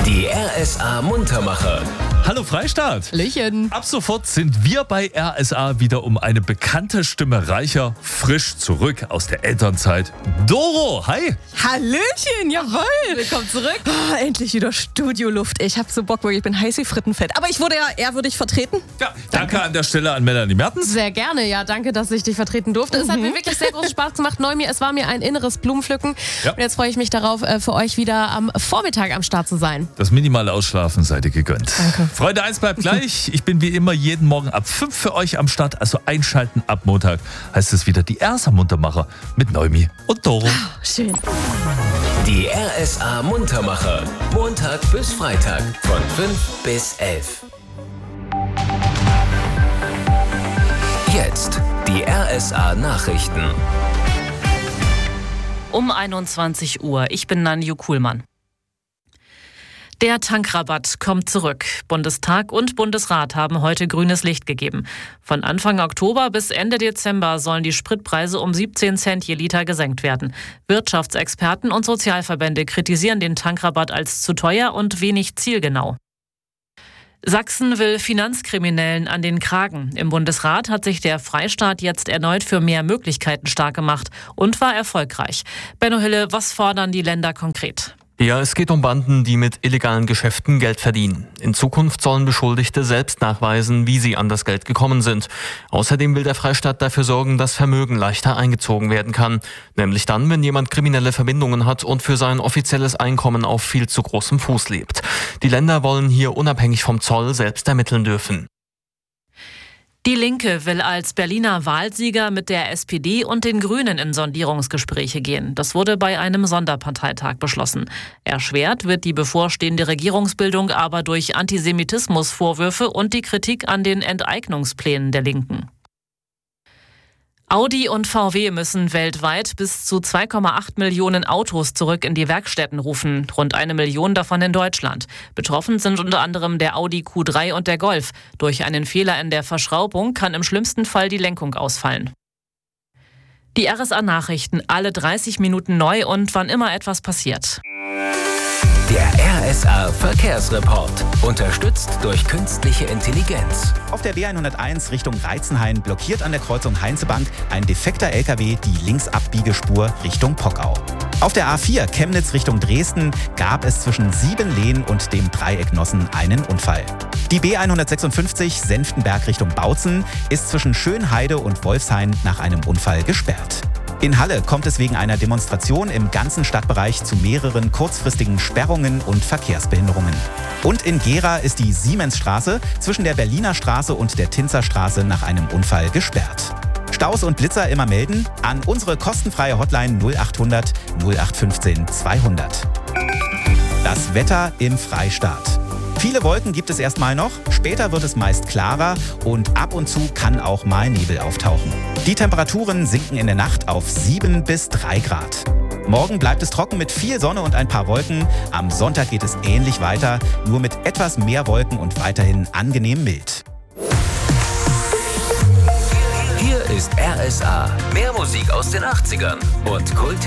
Die RSA Muntermacher. Hallo Freistaat! Hallöchen. Ab sofort sind wir bei RSA wieder um eine bekannte Stimme reicher, frisch zurück aus der Elternzeit. Doro, hi! Hallöchen, jawohl. Willkommen zurück. Endlich wieder Studioluft. Ich hab so Bock, wirklich, ich bin heiß wie Frittenfett. Aber ich wurde ja ehrwürdig vertreten. Ja, danke an der Stelle an Melanie Mertens. Sehr gerne, ja. Danke, dass ich dich vertreten durfte. Es hat mir wirklich sehr großen Spaß gemacht. Es war mir ein inneres Blumenpflücken. Ja. Und jetzt freue ich mich darauf, für euch wieder am Vormittag am Start zu sein. Das minimale Ausschlafen seid ihr gegönnt. Danke. Freunde, eins bleibt gleich. Ich bin wie immer jeden Morgen ab 5 für euch am Start. Also einschalten ab Montag heißt es wieder die RSA Muntermacher mit Noemi und Doro. Schön. Die RSA Muntermacher. Montag bis Freitag von 5 bis 11. Jetzt die RSA Nachrichten. Um 21 Uhr. Ich bin Nanju Kuhlmann. Der Tankrabatt kommt zurück. Bundestag und Bundesrat haben heute grünes Licht gegeben. Von Anfang Oktober bis Ende Dezember sollen die Spritpreise um 17 Cent je Liter gesenkt werden. Wirtschaftsexperten und Sozialverbände kritisieren den Tankrabatt als zu teuer und wenig zielgenau. Sachsen will Finanzkriminellen an den Kragen. Im Bundesrat hat sich der Freistaat jetzt erneut für mehr Möglichkeiten stark gemacht und war erfolgreich. Benno Hille, was fordern die Länder konkret? Ja, es geht um Banden, die mit illegalen Geschäften Geld verdienen. In Zukunft sollen Beschuldigte selbst nachweisen, wie sie an das Geld gekommen sind. Außerdem will der Freistaat dafür sorgen, dass Vermögen leichter eingezogen werden kann. Nämlich dann, wenn jemand kriminelle Verbindungen hat und für sein offizielles Einkommen auf viel zu großem Fuß lebt. Die Länder wollen hier unabhängig vom Zoll selbst ermitteln dürfen. Die Linke will als Berliner Wahlsieger mit der SPD und den Grünen in Sondierungsgespräche gehen. Das wurde bei einem Sonderparteitag beschlossen. Erschwert wird die bevorstehende Regierungsbildung aber durch Antisemitismusvorwürfe und die Kritik an den Enteignungsplänen der Linken. Audi und VW müssen weltweit bis zu 2,8 Millionen Autos zurück in die Werkstätten rufen, rund 1 Million davon in Deutschland. Betroffen sind unter anderem der Audi Q3 und der Golf. Durch einen Fehler in der Verschraubung kann im schlimmsten Fall die Lenkung ausfallen. Die RSA-Nachrichten alle 30 Minuten neu und wann immer etwas passiert. Der RSA Verkehrsreport. Unterstützt durch künstliche Intelligenz. Auf der B101 Richtung Reitzenhain blockiert an der Kreuzung Heinzebank ein defekter LKW die Linksabbiegespur Richtung Pockau. Auf der A4 Chemnitz Richtung Dresden gab es zwischen Siebenlehn und dem Dreieck Nossen einen Unfall. Die B156 Senftenberg Richtung Bautzen ist zwischen Schönheide und Wolfshain nach einem Unfall gesperrt. In Halle kommt es wegen einer Demonstration im ganzen Stadtbereich zu mehreren kurzfristigen Sperrungen und Verkehrsbehinderungen. Und in Gera ist die Siemensstraße zwischen der Berliner Straße und der Tinzerstraße nach einem Unfall gesperrt. Staus und Blitzer immer melden an unsere kostenfreie Hotline 0800 0815 200. Das Wetter im Freistaat. Viele Wolken gibt es erstmal noch, später wird es meist klarer und ab und zu kann auch mal Nebel auftauchen. Die Temperaturen sinken in der Nacht auf 7 bis 3 Grad. Morgen bleibt es trocken mit viel Sonne und ein paar Wolken. Am Sonntag geht es ähnlich weiter, nur mit etwas mehr Wolken und weiterhin angenehm mild. Hier ist RSA. Mehr Musik aus den 80ern und Kult.